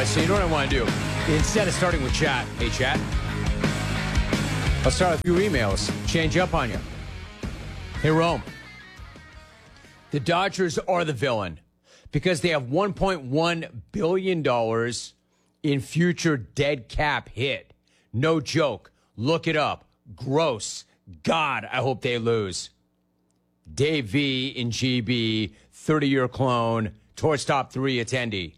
right, so you know what I want to do? Instead of starting with chat, hey, chat, I'll start with a few emails. Change up on you. Hey, Rome. The Dodgers are the villain because they have $1.1 billion in future dead cap hit. No joke. Look it up. Gross. God, I hope they lose. Dave V in GB, 30-year clone, Torch Top 3 attendee.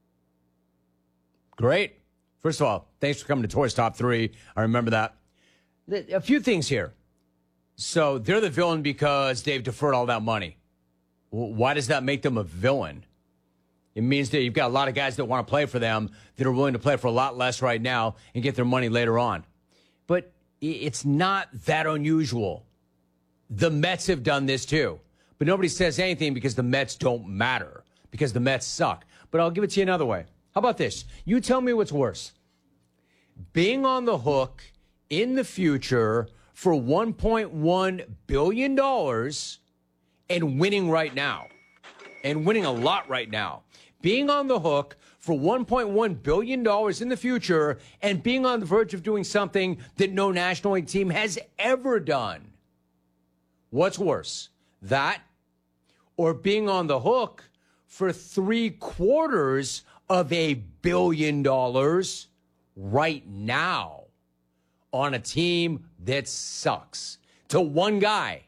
Great. First of all, thanks for coming to Torch Top 3. I remember that. A few things here. So they're the villain because they've deferred all that money. Why does that make them a villain? It means that you've got a lot of guys that want to play for them that are willing to play for a lot less right now and get their money later on. But it's not that unusual. The Mets have done this too. But nobody says anything because the Mets don't matter, because the Mets suck. But I'll give it to you another way. How about this? You tell me what's worse. Being on the hook in the future for $1.1 billion and winning right now. And winning a lot right now. Being on the hook for $1.1 billion in the future and being on the verge of doing something that no National League team has ever done. What's worse? That or being on the hook for $750 million right now on a team that sucks to one guy?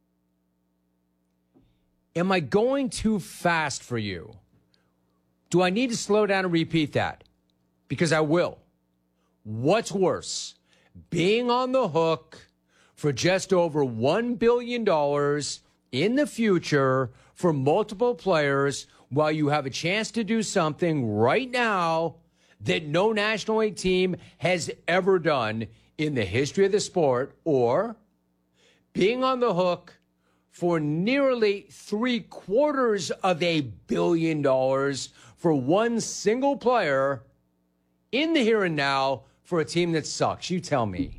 Am I going too fast for you? Do I need to slow down and repeat that? Because I will. What's worse? Being on the hook for just over $1 billion in the future for multiple players while you have a chance to do something right now that no National League team has ever done in the history of the sport, or being on the hook for nearly $750 million for one single player in the here and now for a team that sucks. You tell me.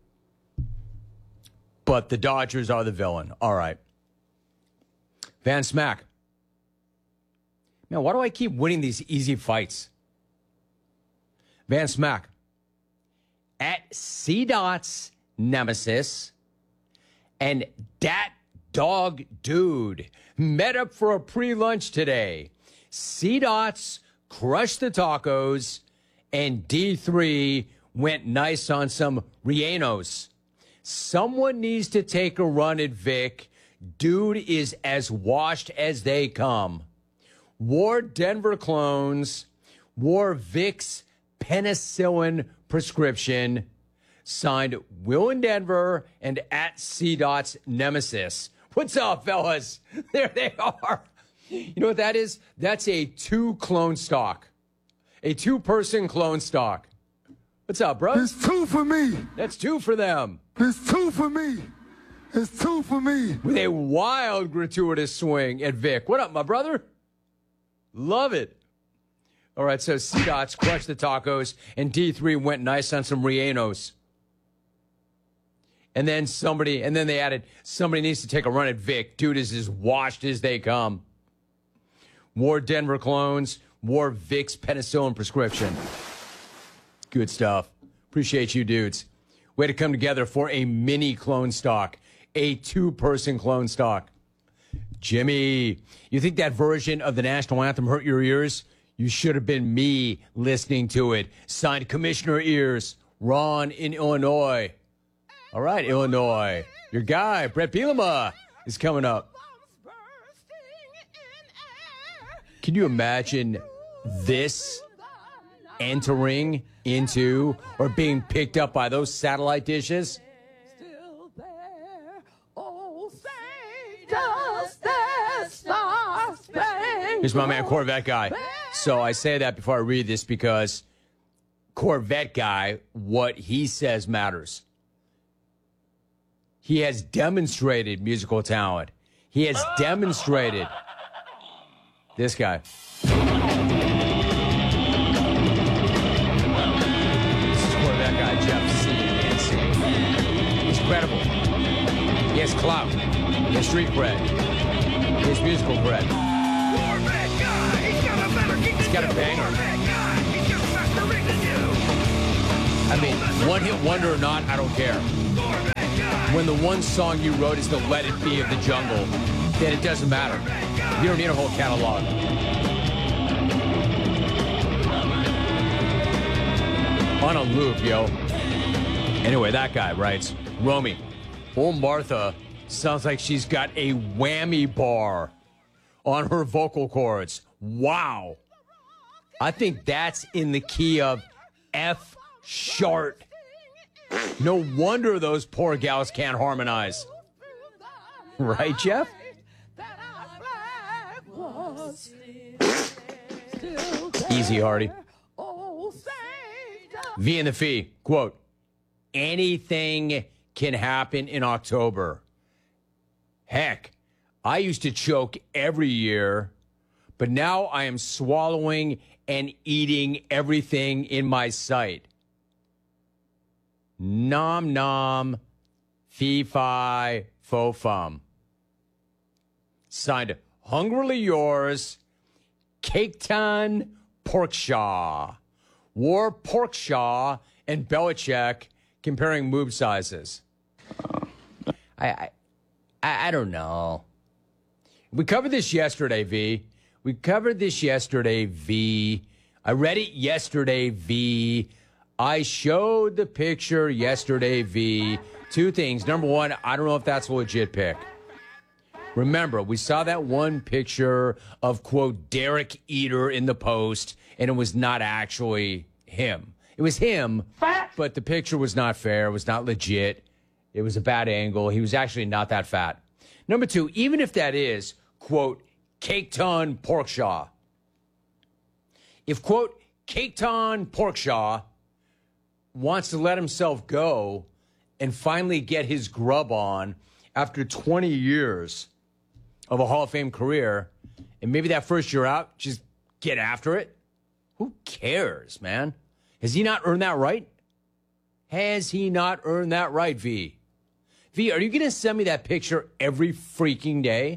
But the Dodgers are the villain. All right. Van Smack. Man, why do I keep winning these easy fights? Van Smack. At CDOT's Nemesis and Dat Dog Dude met up for a pre-lunch today. CDOT's crushed the tacos and D3 went nice on some Rellenos. Someone needs to take a run at Vic. Dude is as washed as they come. Wore Denver clones. Wore Vic's penicillin prescription. Signed Will in Denver and at CDOT's Nemesis. What's up, fellas? There they are. You know what that is? That's a 2 clone stock. A 2-person clone stock. What's up, bro? It's 2 for me. That's 2 for them. It's 2 for me. It's 2 for me. With a wild gratuitous swing at Vic. What up, my brother? Love it. All right, so CDOT's crushed the tacos, and D3 went nice on some Rellenos. And then they added, somebody needs to take a run at Vic. Dude is as washed as they come. Wore Denver clones, wore Vic's penicillin prescription. Good stuff. Appreciate you, dudes. Way to come together for a mini clone stock, a 2-person clone stock. Jimmy, you think that version of the national anthem hurt your ears? You should have been me listening to it. Signed Commissioner Ears, Ron in Illinois. All right, Illinois. Your guy, Brett Bielema, is coming up. Can you imagine this entering into or being picked up by those satellite dishes? Still there, oh, say does that star-spangled Here's my man, Corvette Guy. So I say that before I read this because Corvette Guy, what he says matters. He has demonstrated musical talent. He has demonstrated. This guy. This is Corvette Guy, Jeff C. He's credible. He has clout. He has street cred. He has musical cred. Corvette Guy, he's got a better kick. He's got a banger. Corvette Guy, he's One-hit wonder or not, I don't care. When the one song you wrote is the Let It Be of the Jungle, then it doesn't matter. You don't need a whole catalog. On a loop, yo. Anyway, that guy writes, Romy, old Martha sounds like she's got a whammy bar on her vocal cords. Wow. I think that's in the key of F sharp. No wonder those poor gals can't harmonize. Right, Jeff? Easy, Hardy. V and the Fee, quote, anything can happen in October. Heck, I used to choke every year, but now I am swallowing and eating everything in my sight. Nom nom, fee fi fo fum. Signed, hungrily yours, Caketon Porkshaw. War Porkshaw and Belichick comparing move sizes. I don't know. We covered this yesterday, V. We covered this yesterday, V. I read it yesterday, V. I showed the picture yesterday, V. Two things. Number one, I don't know if that's a legit pic. Remember, we saw that one picture of, quote, Derek Eater in the Post, and it was not actually him. It was him, but the picture was not fair. It was not legit. It was a bad angle. He was actually not that fat. Number two, even if that is, quote, Caketon Porkshaw. If, quote, Caketon Porkshaw wants to let himself go and finally get his grub on after 20 years of a Hall of Fame career, and maybe that first year out, just get after it. Who cares, man? Has he not earned that right? Has he not earned that right, V? V, are you going to send me that picture every freaking day?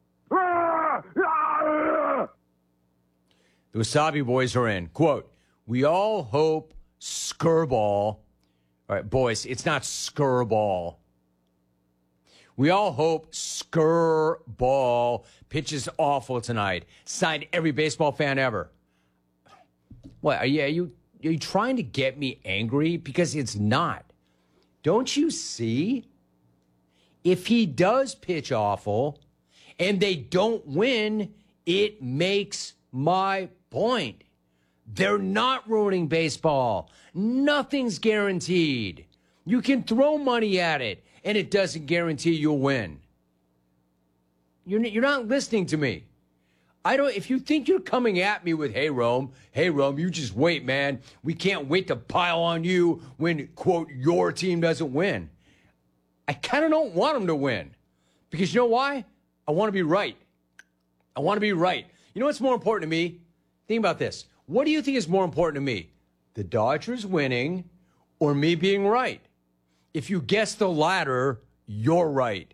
The Wasabi Boys are in. Quote, we all hope Skirball. All right, boys, it's not Skirball. We all hope Skirball pitches awful tonight. Signed, every baseball fan ever. What, are you trying to get me angry? Because it's not. Don't you see? If he does pitch awful and they don't win, it makes my point. They're not ruining baseball. Nothing's guaranteed. You can throw money at it, and it doesn't guarantee you'll win. You're not listening to me. If you think you're coming at me with, hey, Rome, you just wait, man. We can't wait to pile on you when, quote, your team doesn't win. I kind of don't want them to win. Because you know why? I want to be right. I want to be right. You know what's more important to me? Think about this. What do you think is more important to me? The Dodgers winning or me being right? If you guess the latter, you're right.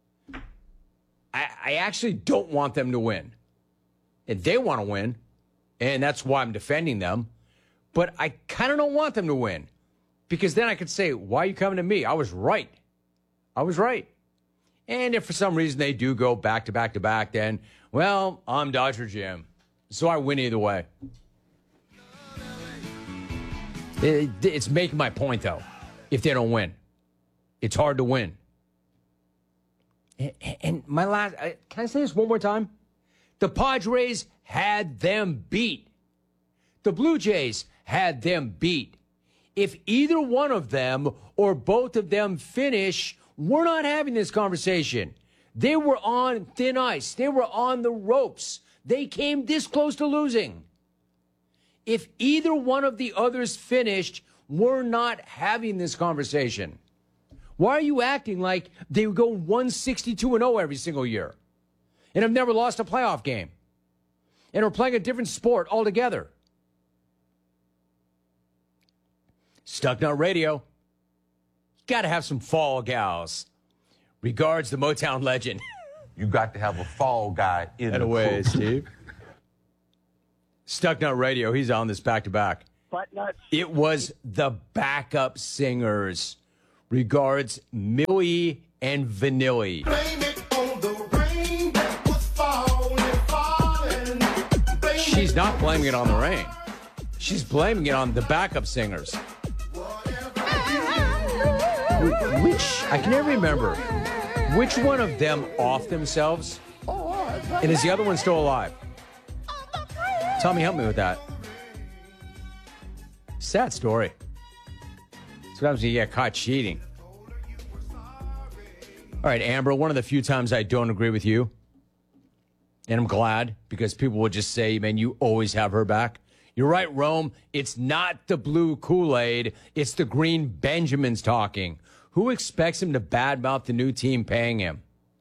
I actually don't want them to win. And they want to win, and that's why I'm defending them. But I kind of don't want them to win. Because then I could say, why are you coming to me? I was right. I was right. And if for some reason they do go back to back to back, then, well, I'm Dodger Jim. So I win either way. It's making my point, though, if they don't win. It's hard to win. And my last, can I say this one more time? The Padres had them beat. The Blue Jays had them beat. If either one of them or both of them finish, we're not having this conversation. They were on thin ice. They were on the ropes. They came this close to losing. If either one of the others finished, we're not having this conversation. Why are you acting like they would go 162-0 every single year and have never lost a playoff game and are playing a different sport altogether? Stucknut Radio. Got to have some fall gals. Regards, the Motown legend. You got to have a fall guy in the way, crew. Steve. Stucknut Radio. He's on this back-to-back. butt nuts. It was the backup singers. Regards, Millie and Vanilli. Blame it on the rain that was falling. She's not blaming it on the rain. She's blaming it on the backup singers. Which, I can never remember, which one of them off themselves? And is the other one still alive? Tommy, help me with that. Sad story. That's what happens when you get caught cheating. All right, Amber, one of the few times I don't agree with you, and I'm glad, because people will just say, man, you always have her back. You're right, Rome. It's not the blue Kool-Aid. It's the green Benjamins talking. Who expects him to badmouth the new team paying him?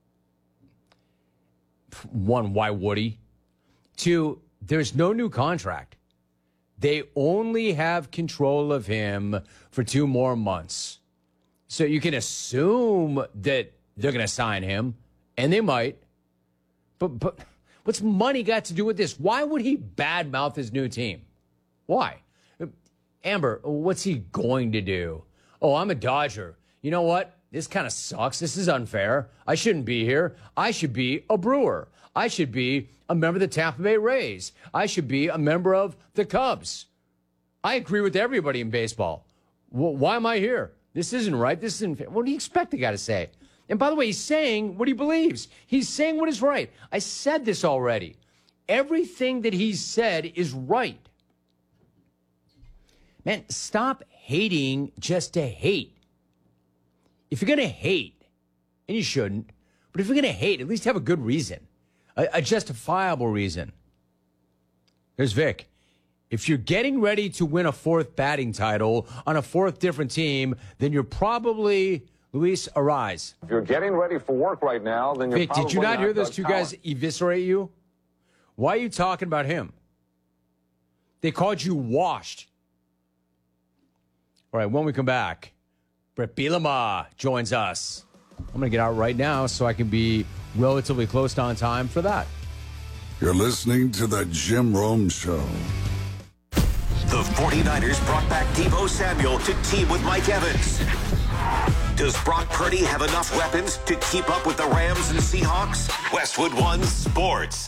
One, why would he? Two, there's no new contract. They only have control of him for 2 more months. So you can assume that they're going to sign him, and they might. But what's money got to do with this? Why would he badmouth his new team? Why? Amber, what's he going to do? Oh, I'm a Dodger. You know what? This kind of sucks. This is unfair. I shouldn't be here. I should be a Brewer. I should be a member of the Tampa Bay Rays. I should be a member of the Cubs. I agree with everybody in baseball. Why am I here? This isn't right. This isn't fair. What do you expect the guy to say? And by the way, he's saying what he believes. He's saying what is right. I said this already. Everything that he's said is right. Man, stop hating just to hate. If you're going to hate, and you shouldn't, but if you're going to hate, at least have a good reason, a justifiable reason. There's Vic. If you're getting ready to win a 4th batting title on a 4th different team, then you're probably Luis Arise. If you're getting ready for work right now, then you're Vic, probably did you not hear those Doug two Collins. guys eviscerate you? Why are you talking about him? They called you washed. All right, when we come back, Brett Bielema joins us. I'm going to get out right now so I can be relatively close to on time for that. You're listening to the Jim Rome Show. The 49ers brought back Deebo Samuel to team with Mike Evans. Does Brock Purdy have enough weapons to keep up with the Rams and Seahawks? Westwood One Sports.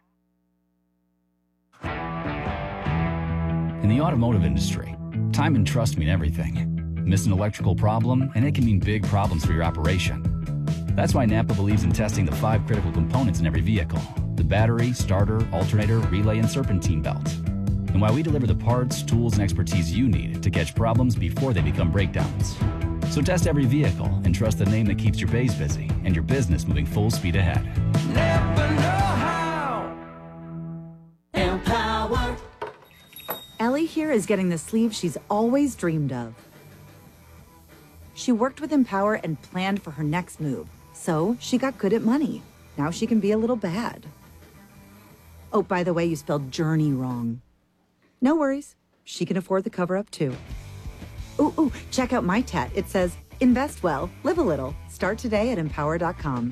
In the automotive industry, time and trust mean everything. Miss an electrical problem, and it can mean big problems for your operation. That's why Napa believes in testing the 5 critical components in every vehicle: the battery, starter, alternator, relay, and serpentine belt. And why we deliver the parts, tools, and expertise you need to catch problems before they become breakdowns. So test every vehicle and trust the name that keeps your bays busy and your business moving full speed ahead. Never know how. Empower. Ellie here is getting the sleeve she's always dreamed of. She worked with Empower and planned for her next move, so she got good at money. Now she can be a little bad. Oh, by the way, you spelled journey wrong. No worries. She can afford the cover-up, too. Ooh, check out my tat. It says, invest well, live a little. Start today at empower.com.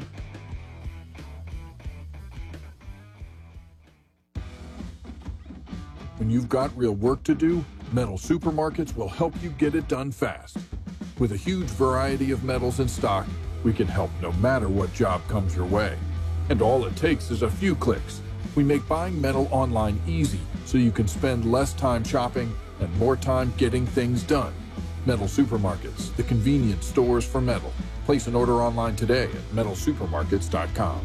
When you've got real work to do, Metal Supermarkets will help you get it done fast. With a huge variety of metals in stock, we can help no matter what job comes your way. And all it takes is a few clicks. We make buying metal online easy so you can spend less time shopping and more time getting things done. Metal Supermarkets, the convenient stores for metal. Place an order online today at metalsupermarkets.com.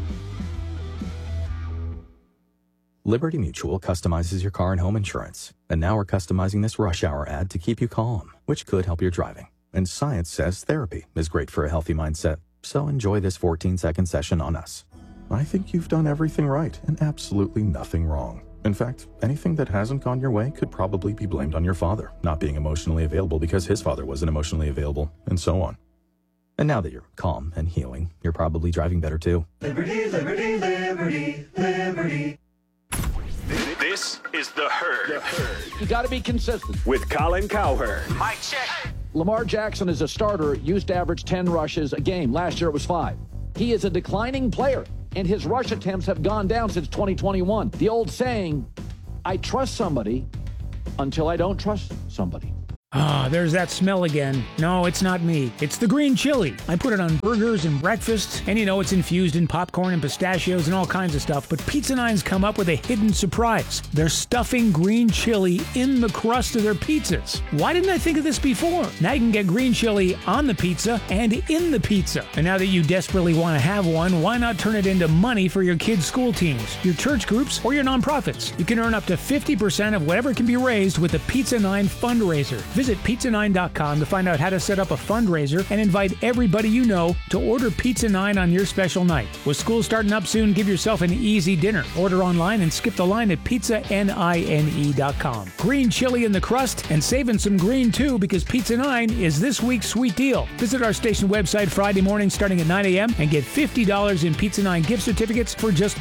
Liberty Mutual customizes your car and home insurance. And now we're customizing this rush hour ad to keep you calm, which could help your driving. And science says therapy is great for a healthy mindset. So enjoy this 14-second session on us. I think you've done everything right and absolutely nothing wrong. In fact, anything that hasn't gone your way could probably be blamed on your father not being emotionally available because his father wasn't emotionally available, and so on. And now that you're calm and healing, you're probably driving better too. Liberty, liberty, liberty, liberty. This is The Herd. You got to be consistent. With Colin Cowherd. Mike check. Lamar Jackson as a starter used to average 10 rushes a game. Last year it was 5. He is a declining player, and his rush attempts have gone down since 2021. The old saying, I trust somebody until I don't trust somebody. Ah, there's that smell again. No, it's not me. It's the green chili. I put it on burgers and breakfast, and it's infused in popcorn and pistachios and all kinds of stuff. But Pizza 9's come up with a hidden surprise. They're stuffing green chili in the crust of their pizzas. Why didn't I think of this before? Now you can get green chili on the pizza and in the pizza. And now that you desperately want to have one, why not turn it into money for your kids' school teams, your church groups, or your nonprofits? You can earn up to 50% of whatever can be raised with the Pizza 9 fundraiser. Visit pizza9.com to find out how to set up a fundraiser and invite everybody you know to order Pizza 9 on your special night. With school starting up soon, give yourself an easy dinner. Order online and skip the line at pizzanine.com. Green chili in the crust and saving some green too, because Pizza 9 is this week's sweet deal. Visit our station website Friday morning starting at 9 a.m. and get $50 in Pizza 9 gift certificates for just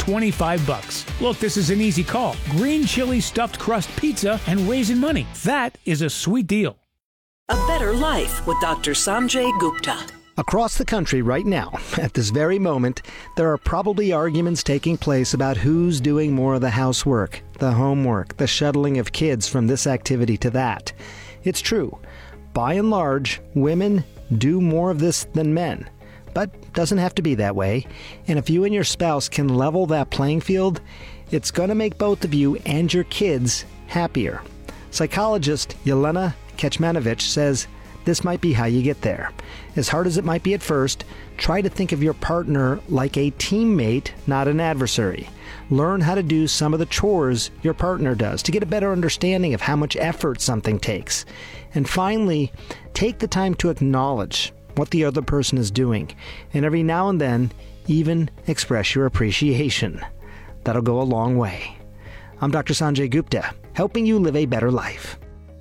$25. Look, this is an easy call. Green chili stuffed crust pizza and raising money. That is a sweet deal. A Better Life with Dr. Sanjay Gupta. Across the country right now, at this very moment, there are probably arguments taking place about who's doing more of the housework, the homework, the shuttling of kids from this activity to that. It's true. By and large, women do more of this than men. But doesn't have to be that way. And if you and your spouse can level that playing field, it's going to make both of you and your kids happier. Psychologist Yelena Kecmanovic says this might be how you get there. As hard as it might be at first, try to think of your partner like a teammate, not an adversary. Learn how to do some of the chores your partner does to get a better understanding of how much effort something takes. And finally, take the time to acknowledge what the other person is doing, and every now and then, even express your appreciation. That'll go a long way. I'm Dr. Sanjay Gupta, helping you live a better life.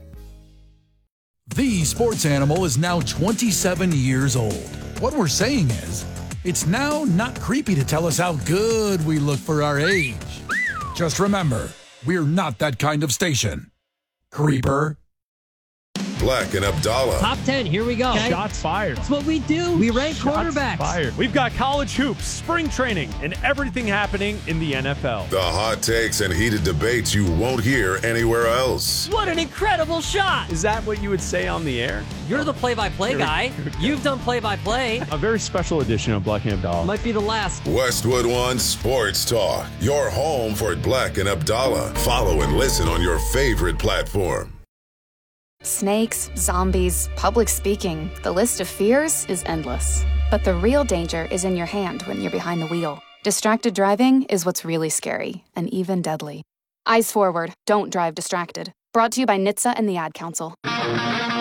The Sports Animal is now 27 years old. What we're saying is, it's now not creepy to tell us how good we look for our age. Just remember, we're not that kind of station. Creeper. Black and Abdallah. Top 10, here we go. Okay. Shots fired. That's what we do. We rank quarterbacks. Fired. We've got college hoops, spring training, and everything happening in the NFL. The hot takes and heated debates you won't hear anywhere else. What an incredible shot. Is that what you would say on the air? You're the play-by-play guy. You've done play-by-play. A very special edition of Black and Abdallah. Might be the last. Westwood One Sports Talk. Your home for Black and Abdallah. Follow and listen on your favorite platform. Snakes, zombies, public speaking, the list of fears is endless. But the real danger is in your hand when you're behind the wheel. Distracted driving is what's really scary, and even deadly. Eyes forward, don't drive distracted. Brought to you by NHTSA and the Ad Council.